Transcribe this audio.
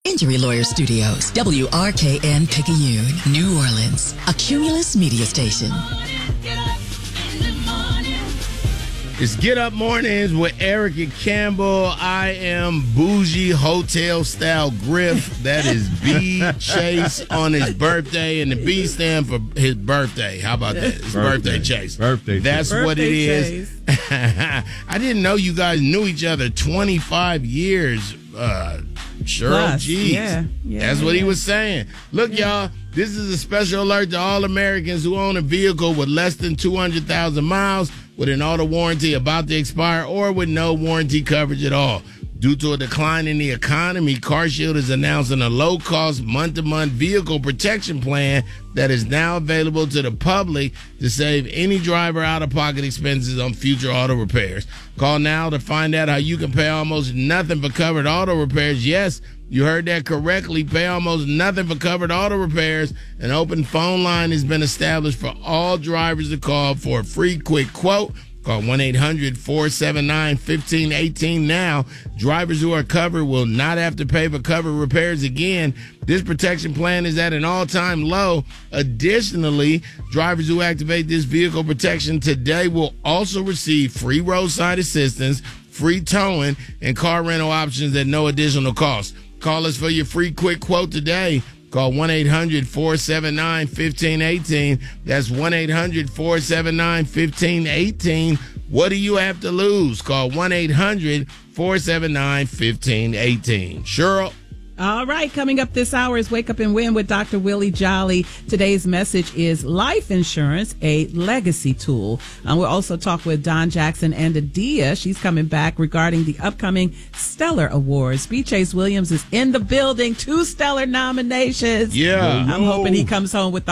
Injury Lawyer Studios, WRKN Picayune, New Orleans, a Cumulus media station. It's Get Up Mornings with Erica Campbell. I am Bougie Hotel Style Griff. That is B. Chase on his birthday, and the B stand for his birthday. How about that? His birthday Chase. Birthday. That's Chase. what it is. I didn't know you guys knew each other 25 years. Cheryl, Plus, geez. yeah, That's what he was saying. Look, y'all, this is a special alert to all Americans who own a vehicle with less than 200,000 miles, with an auto warranty about to expire, or with no warranty coverage at all. Due to a decline in the economy, CarShield is announcing a low-cost month-to-month vehicle protection plan that is now available to the public to save any driver out-of-pocket expenses on future auto repairs. Call now to find out how you can pay almost nothing for covered auto repairs. Yes, you heard that correctly. Pay almost nothing for covered auto repairs. An open phone line has been established for all drivers to call for a free quick quote. Call 1-800-479-1518 now. Drivers who are covered will not have to pay for covered repairs again. This protection plan is at an all-time low. Additionally, drivers who activate this vehicle protection today will also receive free roadside assistance, free towing, and car rental options at no additional cost. Call us for your free quick quote today. Call 1-800-479-1518. That's 1-800-479-1518. What do you have to lose? Call 1-800-479-1518. Cheryl. All right, coming up this hour is Wake Up and Win with Dr. Willie Jolly. Today's message is life insurance, a legacy tool. We'll also talk with Don Jackson and Adia. She's coming back regarding the upcoming Stellar Awards. B. Chase Williams is in the building. 2 Stellar nominations. Yeah. I'm hoping he comes home with the